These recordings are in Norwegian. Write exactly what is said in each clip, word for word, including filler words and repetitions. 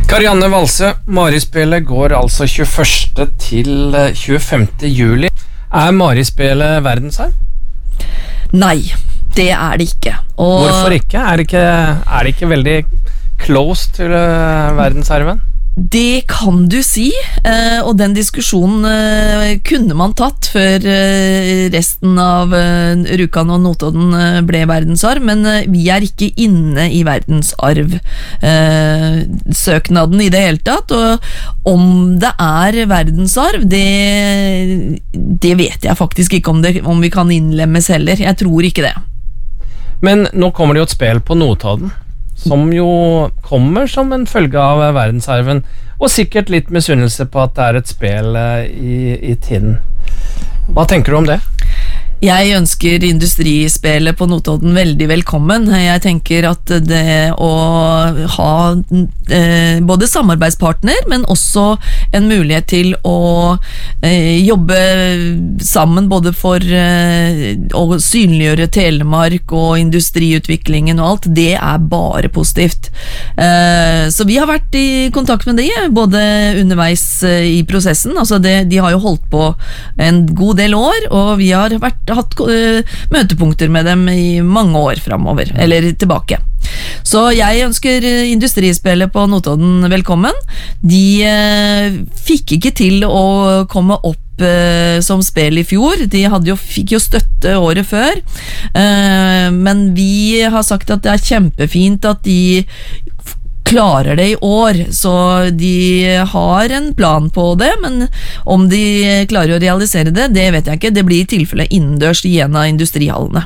Karianne Valse, Marispillet går altså tjueførste til tjuefemte juli. Er Marispillet verdensarv? Nei, det er det ikke. Og Hvorfor ikke? Er det ikke, er det ikke veldig close til uh, verdensarven? Det kan du si, eh, og den diskusjonen eh, kunne man tatt før eh, resten av eh, Rjukan og Notodden eh, ble verdensarv, men eh, vi er ikke inne i verdensarv eh, søknaden i det hele tatt, og om det er verdensarv, det, det vet jeg faktisk ikke om, det, om vi kan innlemmes heller. Jeg tror ikke det. Men nå kommer det jo et spill på Notodden, som jo kommer som en følge av verdensarven, og sikkert litt misunnelse på at det er et spill i, i tiden. Hva tenker du om det? Jeg ønsker industrispillet på Notodden veldig velkommen. Jeg tenker at det å ha eh, både samarbeidspartner, men også en mulighet til å eh, jobbe sammen både for eh, å synliggjøre Telemark og industriutviklingen og alt, det er bare positivt. Eh, så vi har vært i kontakt med de, både underveis eh, i prosessen, altså det, de har jo holdt på en god del år, og vi har vært hatt uh, møtepunkter med dem i mange år fremover, eller tilbake. Så jeg ønsker industrispillet på Notodden velkommen. De uh, fikk ikke til å komme opp uh, som spill i fjor. De hadde jo, fikk jo støtte året før, uh, men vi har sagt at det er kjempefint at de klarer det i år, så de har en plan på det, men om de klarer å realisere det, det vet jeg ikke. Det blir i tilfelle innendørs i en av industrihallene.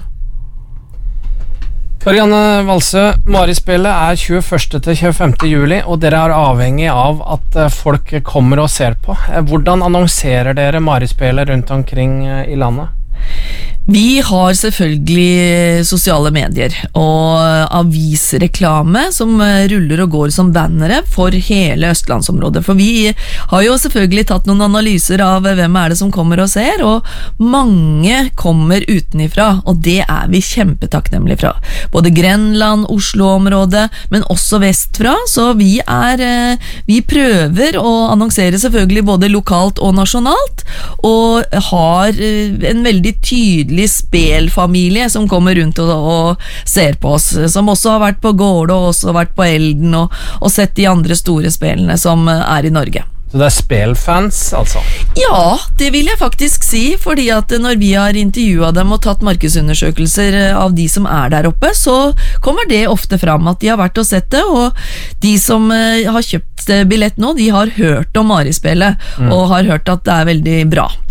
Karianne Valse, Marispillet er tjueførste til tjuefemte juli, og dere er avhengig av at folk kommer og ser på. Hvordan annonserer dere Marispillet rundt omkring i landet? Vi har selvfølgelig sosiale medier og avisreklame som ruller og går som bannere for hele Østlandsområdet, for vi har jo selvfølgelig tatt noen analyser av hvem er det som kommer og ser, og mange kommer utenifra, og det er vi kjempetakknemlige fra. Både Grenland, Oslo-området, men også vestfra, så vi er, vi prøver å annonsere selvfølgelig både lokalt og nasjonalt, og har en veldig tydelig spelfamilie som kommer rundt og, og ser på oss, som også har vært på Gårde og også vært på Elden og, og sett de andre store spillene som er i Norge. Så det er spelfans, altså? Ja, det vil jeg faktisk si, fordi at når vi har intervjuet dem og tatt markedsundersøkelser av de som er der oppe, så kommer det ofte fram at de har vært og sett det, og de som har kjøpt billett nå, de har hørt om Marispillet, mm. og har hørt at det er veldig bra.